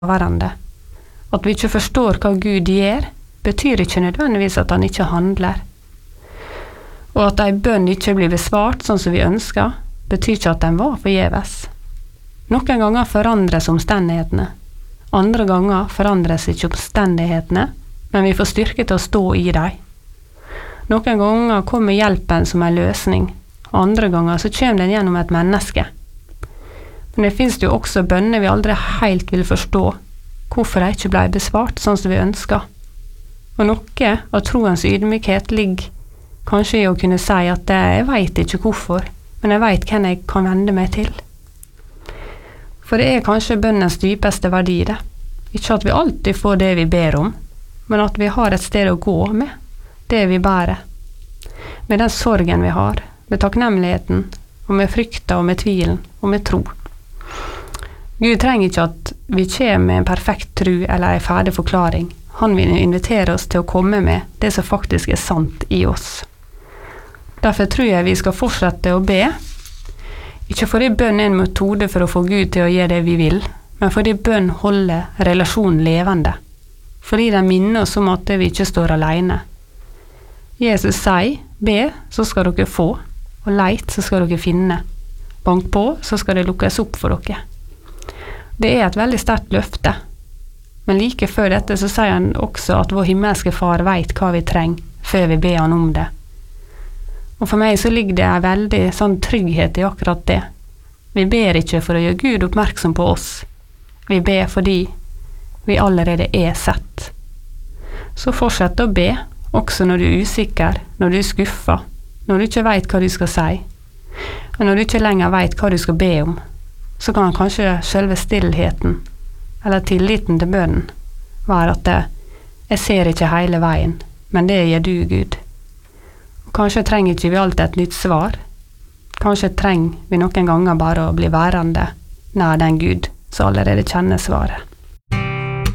hverandre. At vi ikke forstår hva Gud gjør, betyr ikke nødvendigvis at han ikke handler. Og at en bønn ikke blir besvart sånn som vi ønsker, betyr ikke at den var forgjeves. Noen ganger forandres omstendighetene. Andre ganger forandres ikke omstendighetene, men vi får styrke til å stå i dem. Noen ganger kommer hjelpen som en løsning, andre ganger så kommer den gjennom et menneske. Men det finnes jo også bønner vi aldri helt vil forstå, hvorfor de ikke ble besvart sånn som vi ønsker. Og noe av troens ydmykhet ligger kanskje i å kunne si at jeg vet ikke hvorfor, men jeg vet hvem jeg kan vende meg til. For det er kanskje bønnens dypeste verdi det. Ikke at vi alltid får det vi ber om, men at vi har et sted å gå med det vi bærer. Med den sorgen vi har, med takknemligheten, og med frykta og med tvilen, og med tro. Gud trenger ikke at vi kommer med en perfekt tro eller en ferdig forklaring. Han vil invitere oss til å komme med det som faktisk er sant i oss. Derfor tror jeg vi skal fortsette å be. Ikke fordi bønn er en metode for å få Gud til å gjøre det vi vil, men fordi bønn holder relasjonen levende. Fordi den minner oss om at vi ikke står alene. Jesus sier, be, så skal dere få, og leit, så skal dere finne. Bank på, så skal det lukkes opp for dere. Det er et veldig sterkt løfte. Men like før dette så sier han også at vår himmelske far vet hva vi trenger, før vi ber han om det. Og for meg så ligger det en veldig sånn trygghet i akkurat det. Vi ber ikke for å gjøre Gud oppmerksom på oss. Vi ber fordi vi allerede er sett. Så fortsett å be, også når du er usikker, når du er skuffet, når du ikke vet hva du skal si, og når du ikke lenger vet hva du skal be om, så kan kanskje selve stillheten, eller tilliten til bønnen, være at jeg ser ikke hele veien, men det gjør du, Gud. Og kanskje trenger ikke vi alltid et nytt svar. Kanskje trenger vi noen ganger bare å bli værende nær den Gud som allerede kjenner svaret.